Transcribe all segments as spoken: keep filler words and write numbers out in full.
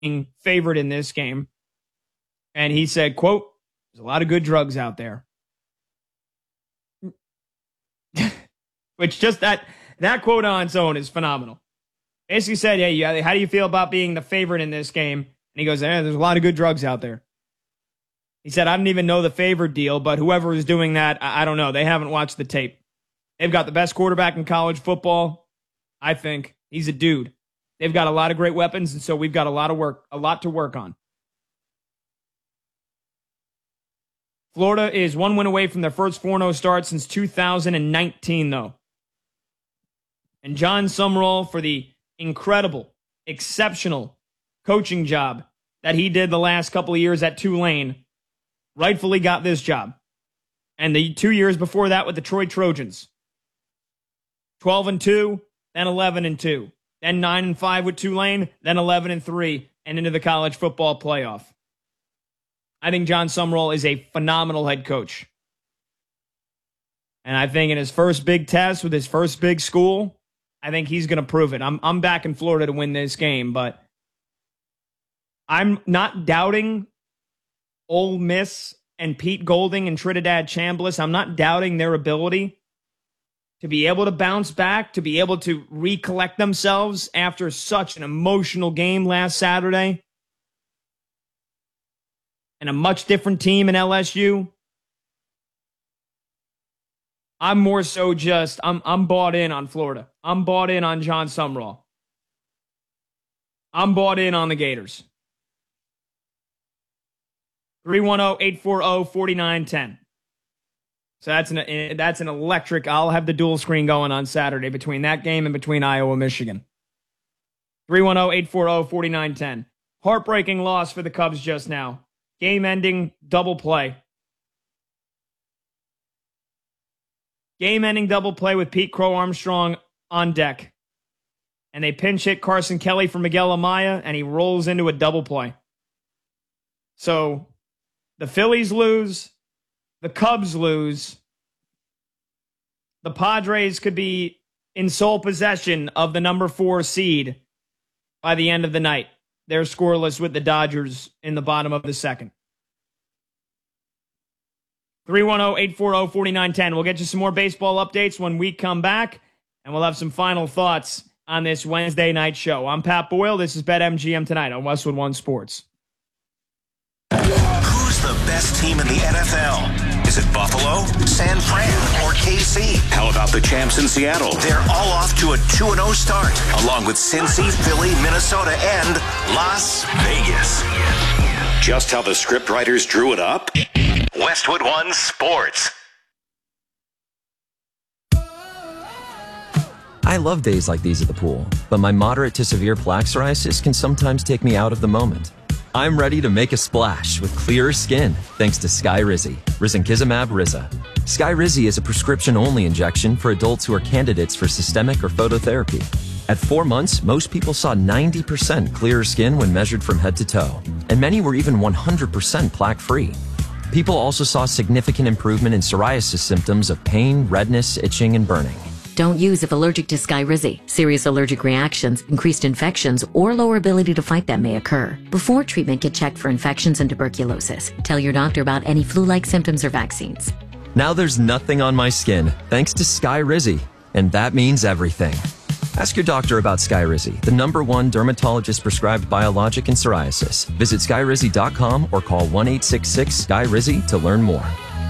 being favored in this game. And he said, quote, there's a lot of good drugs out there. Which just that that quote on its own is phenomenal. Basically said, hey, yeah, how do you feel about being the favorite in this game? And he goes, eh, there's a lot of good drugs out there. He said, I don't even know the favored deal, but whoever is doing that, I, I don't know. They haven't watched the tape. They've got the best quarterback in college football, I think. He's a dude. They've got a lot of great weapons, and so we've got a lot of work, a lot to work on. Florida is one win away from their first four and oh start since two thousand nineteen, though. And John Sumrall, for the incredible, exceptional coaching job that he did the last couple of years at Tulane, rightfully got this job. And the two years before that with the Troy Trojans. twelve and two, then eleven and two. Then nine and five with Tulane, then eleven and three, and into the college football playoff. I think John Sumrall is a phenomenal head coach. And I think in his first big test with his first big school, I think he's going to prove it. I'm I'm back in Florida to win this game, but I'm not doubting Ole Miss and Pete Golding and Trinidad Chambliss. I'm not doubting their ability to be able to bounce back, to be able to recollect themselves after such an emotional game last Saturday. And a much different team in L S U. I'm more so just, I'm I'm bought in on Florida. I'm bought in on John Sumrall. I'm bought in on the Gators. three one zero, eight four zero, four nine one zero. So that's an that's an electric. I'll have the dual screen going on Saturday between that game and between Iowa, Michigan. three one zero, eight four zero, four nine one zero. Heartbreaking loss for the Cubs just now. Game-ending double play. Game-ending double play with Pete Crow Armstrong on deck. And they pinch hit Carson Kelly for Miguel Amaya, and he rolls into a double play. So the Phillies lose. The Cubs lose. The Padres could be in sole possession of the number four seed by the end of the night. They're scoreless with the Dodgers in the bottom of the second. three one zero, eight four zero, four nine one zero. We'll get you some more baseball updates when we come back, and we'll have some final thoughts on this Wednesday night show. I'm Pat Boyle. This is BetMGM Tonight on Westwood One Sports. Who's the best team in the N F L? Is it Buffalo, San Fran, or K C? How about the champs in Seattle? They're all off to a two and oh start, along with Cincy, Philly, Minnesota, and Las Vegas. Just how the scriptwriters drew it up? Westwood One Sports. I love days like these at the pool, but my moderate to severe plaque psoriasis can sometimes take me out of the moment. I'm ready to make a splash with clearer skin thanks to Skyrizi, risankizumab Riza. Skyrizi is a prescription-only injection for adults who are candidates for systemic or phototherapy. At four months, most people saw ninety percent clearer skin when measured from head to toe, and many were even one hundred percent plaque-free. People also saw significant improvement in psoriasis symptoms of pain, redness, itching, and burning. Don't use if allergic to Skyrizi. Serious allergic reactions, increased infections, or lower ability to fight them may occur. Before treatment, get checked for infections and tuberculosis. Tell your doctor about any flu-like symptoms or vaccines. Now there's nothing on my skin, thanks to Skyrizi, and that means everything. Ask your doctor about Skyrizi, the number one dermatologist-prescribed biologic in psoriasis. Visit skyrizi dot com or call one eight six six, S K Y R I Z I to learn more.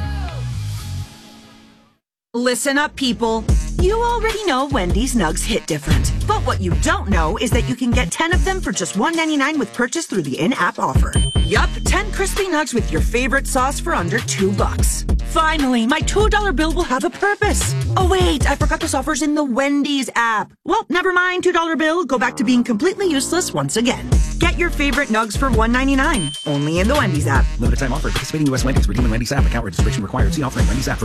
Listen up, people. You already know Wendy's Nugs hit different. But what you don't know is that you can get ten of them for just one ninety-nine with purchase through the in-app offer. Yup, ten crispy nugs with your favorite sauce for under two bucks. Finally, my two dollar bill will have a purpose. Oh wait, I forgot this offer's in the Wendy's app. Well, never mind, two dollar bill, go back to being completely useless once again. Get your favorite nugs for one ninety-nine, only in the Wendy's app. Limited time offer. Participating U S Wendy's. Redeem in Wendy's app. Account registration required. See offering Wendy's app for details.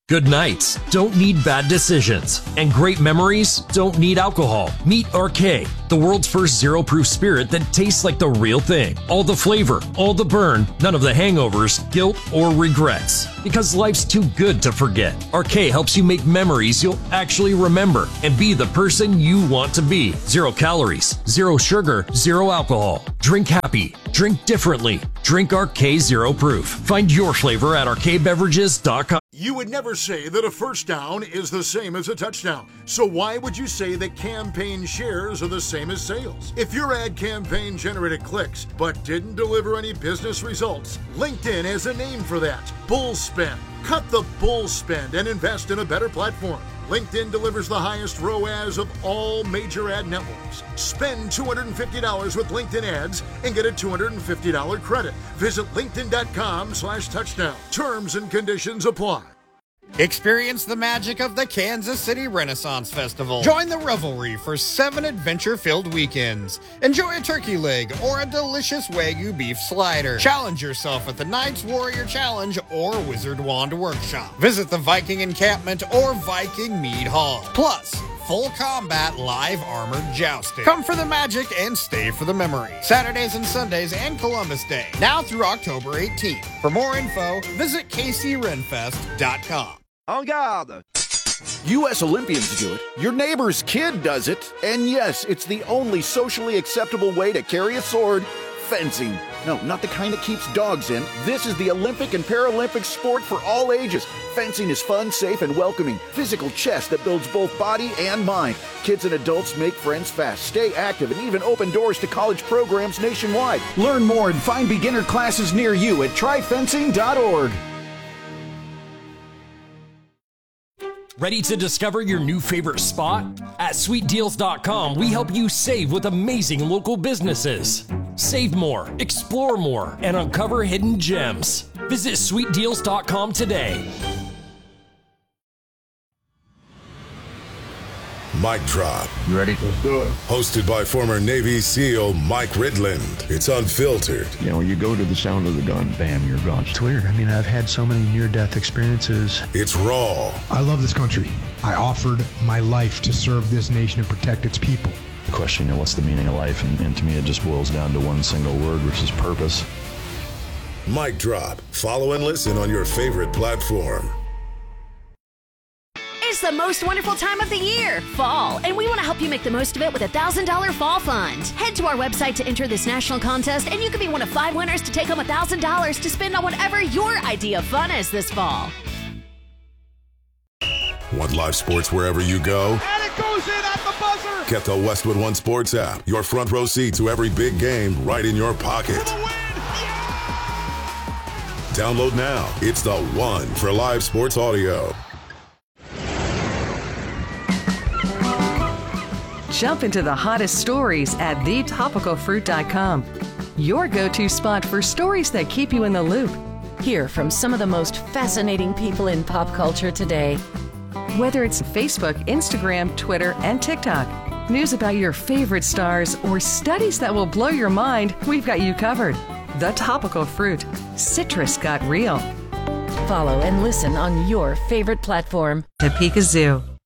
Good nights don't need bad decisions, and great memories don't need alcohol. Meet R K, the world's first zero-proof spirit that tastes like the real thing. All the flavor, all the burn, none of the hangovers, guilt, or regrets. Because life's too good to forget. R K helps you make memories you'll actually remember and be the person you want to be. Zero calories, zero sugar, zero alcohol. Drink happy. Drink differently. Drink R K Zero Proof. Find your flavor at R K beverages dot com. You would never say that a first down is the same as a touchdown. So why would you say that campaign shares are the same as sales? If your ad campaign generated clicks but didn't deliver any business results, LinkedIn has a name for that. Bull spend. Cut the bull spend and invest in a better platform. LinkedIn delivers the highest R O A S of all major ad networks. Spend two hundred fifty dollars with LinkedIn ads and get a two hundred fifty dollars credit. Visit linkedin.com slash touchdown. Terms and conditions apply. Experience the magic of the Kansas City Renaissance Festival. Join the revelry for seven adventure-filled weekends. Enjoy a turkey leg or a delicious Wagyu beef slider. Challenge yourself at the Knights Warrior Challenge or Wizard Wand Workshop. Visit the Viking Encampment or Viking Mead Hall. Plus, full combat live armored jousting. Come for the magic and stay for the memory. Saturdays and Sundays and Columbus Day. Now through October eighteenth. For more info, visit K C Renfest dot com. En garde! U S Olympians do it, your neighbor's kid does it, and yes, it's the only socially acceptable way to carry a sword, fencing. No, not the kind that keeps dogs in. This is the Olympic and Paralympic sport for all ages. Fencing is fun, safe, and welcoming. Physical chess that builds both body and mind. Kids and adults make friends fast, stay active, and even open doors to college programs nationwide. Learn more and find beginner classes near you at try fencing dot org. Ready to discover your new favorite spot? At sweet deals dot com, we help you save with amazing local businesses. Save more, explore more, and uncover hidden gems. Visit sweet deals dot com today. Mic Drop. You ready? Let's do it. Hosted by former Navy SEAL Mike Ridland. It's unfiltered. You know, you go to the sound of the gun, bam, you're gone. It's weird. I mean, I've had so many near-death experiences. It's raw. I love this country. I offered my life to serve this nation and protect its people. The question, you know, what's the meaning of life? And, and to me, it just boils down to one single word, which is purpose. Mic Drop. Follow and listen on your favorite platform. It's the most wonderful time of the year, fall, and we want to help you make the most of it with a one thousand dollars Fall Fund. Head to our website to enter this national contest, and you could be one of five winners to take home one thousand dollars to spend on whatever your idea of fun is this fall. Want live sports wherever you go? And it goes in at the buzzer! Get the Westwood One Sports app. Your front row seat to every big game right in your pocket. For the win! Yeah! Download now. It's the one for live sports audio. Jump into the hottest stories at the topical fruit dot com. Your go-to spot for stories that keep you in the loop. Hear from some of the most fascinating people in pop culture today. Whether it's Facebook, Instagram, Twitter, and TikTok, news about your favorite stars, or studies that will blow your mind, we've got you covered. The Topical Fruit. Citrus got real. Follow and listen on your favorite platform. Topeka Zoo.